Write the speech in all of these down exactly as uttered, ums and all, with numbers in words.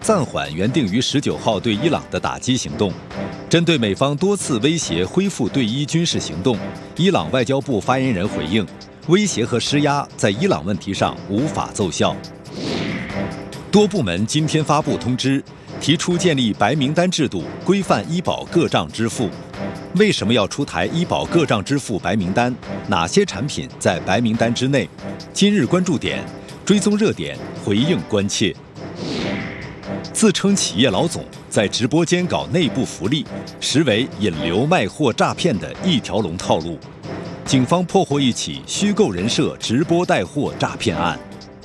暂缓原定于十九号对伊朗的打击行动。针对美方多次威胁恢复对伊军事行动，伊朗外交部发言人回应，威胁和施压在伊朗问题上无法奏效。多部门今天发布通知，提出建立白名单制度，规范医保各账支付。为什么要出台医保各账支付白名单？哪些产品在白名单之内？今日关注点，追踪热点，回应关切。自称企业老总，在直播间搞内部福利，实为引流卖货诈骗的一条龙套路。警方破获一起虚构人设直播带货诈骗案。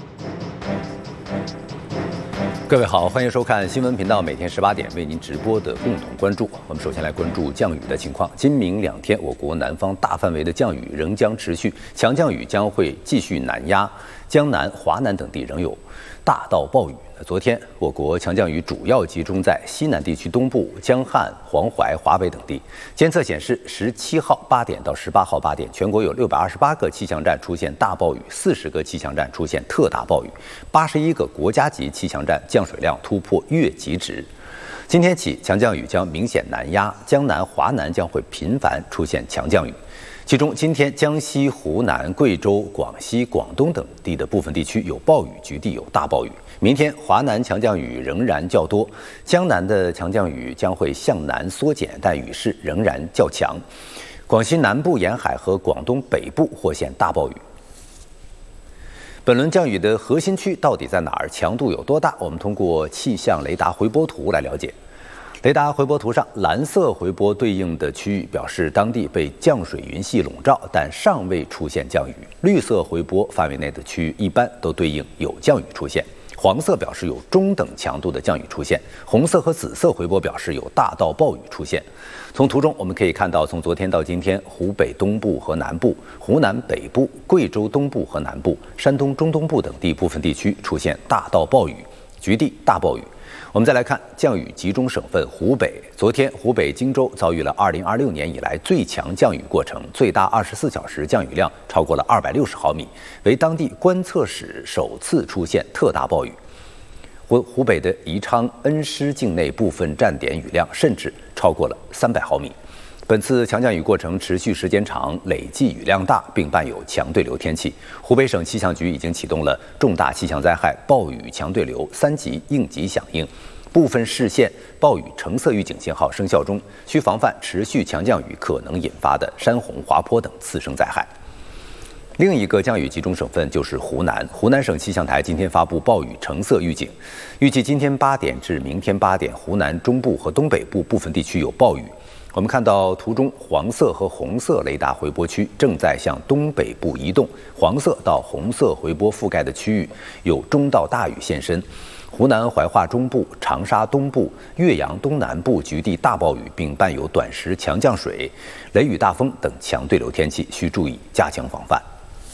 各位好，欢迎收看新闻频道，每天十八点为您直播的共同关注。我们首先来关注降雨的情况。今明两天，我国南方大范围的降雨仍将持续，强降雨将会继续南压，江南、华南等地仍有大到暴雨。昨天，我国强降雨主要集中在西南地区东部、江汉、黄淮、华北等地。监测显示，十七号八点到十八号八点，全国有六百二十八个气象站出现大暴雨，四十个气象站出现特大暴雨，八十一个国家级气象站降水量突破月极值。今天起，强降雨将明显南压，江南、华南将会频繁出现强降雨。其中，今天江西、湖南、贵州、广西、广东等地的部分地区有暴雨，局地有大暴雨。明天，华南强降雨仍然较多，江南的强降雨将会向南缩减，但雨势仍然较强。广西南部沿海和广东北部或现大暴雨。本轮降雨的核心区到底在哪儿？强度有多大？我们通过气象雷达回波图来了解。雷达回波图上，蓝色回波对应的区域表示当地被降水云系笼罩，但尚未出现降雨；绿色回波范围内的区域一般都对应有降雨出现。黄色表示有中等强度的降雨出现，红色和紫色回波表示有大到暴雨出现。从图中我们可以看到，从昨天到今天，湖北东部和南部、湖南北部、贵州东部和南部、山东中东部等地部分地区出现大到暴雨，局地大暴雨。我们再来看降雨集中省份湖北，昨天湖北荆州遭遇了二零二六年以来最强降雨过程，最大二十四小时降雨量超过了二百六十毫米，为当地观测史首次出现特大暴雨。湖湖北的宜昌、恩施境内部分站点雨量甚至超过了三百毫米。本次强降雨过程持续时间长，累计雨量大，并伴有强对流天气。湖北省气象局已经启动了重大气象灾害暴雨强对流三级应急响应，部分市县暴雨橙色预警信号生效中，需防范持续强降雨可能引发的山洪、滑坡等次生灾害。另一个降雨集中省份就是湖南，湖南省气象台今天发布暴雨橙色预警，预计今天八点至明天八点，湖南中部和东北部部分地区有暴雨。我们看到图中黄色和红色雷达回波区正在向东北部移动，黄色到红色回波覆盖的区域有中到大雨现身。湖南怀化中部、长沙东部、岳阳东南部局地大暴雨，并伴有短时强降水、雷雨大风等强对流天气，需注意加强防范。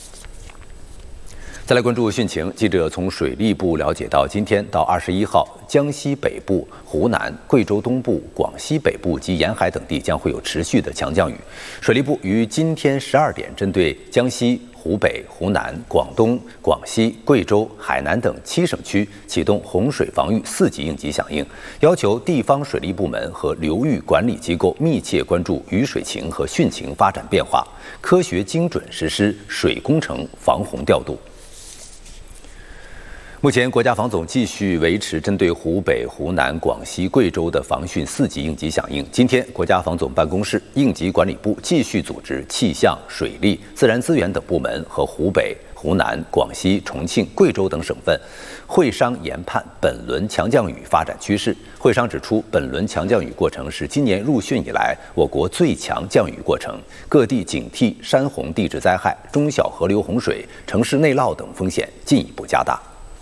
再来关注汛情，记者从水利部了解到，今天到二十一号，江西北部、湖南、贵州东部、广西北部及沿海等地将会有持续的强降雨。水利部于今天十二点，针对江西、湖北、湖南、广东、广西、贵州、海南等七省区启动洪水防御四级应急响应，要求地方水利部门和流域管理机构密切关注雨水情和汛情发展变化，科学精准实施水工程防洪调度。目前，国家防总继续维持针对湖北、湖南、广西、贵州的防汛四级应急响应。今天，国家防总办公室、应急管理部继续组织气象、水利、自然资源等部门和湖北、湖南、广西、重庆、贵州等省份会商研判本轮强降雨发展趋势。会商指出，本轮强降雨过程是今年入汛以来我国最强降雨过程，各地警惕山洪地质灾害、中小河流洪水、城市内涝等风险进一步加大。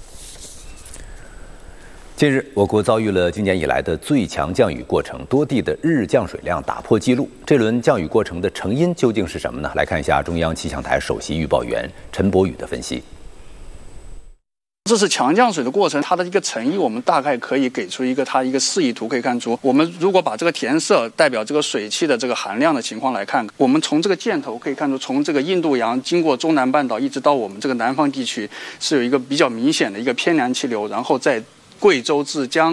近日，我国遭遇了今年以来的最强降雨过程，多地的日降水量打破纪录。这轮降雨过程的成因究竟是什么呢？来看一下中央气象台首席预报员陈博宇的分析。 这是强降水的过程，它的一个成因，我们大概可以给出一个它一个示意图，可以看出，我们如果把这个填色代表这个水汽的这个含量的情况来看，我们从这个箭头可以看出，从这个印度洋经过中南半岛一直到我们这个南方地区，是有一个比较明显的一个偏凉气流，然后在贵州至江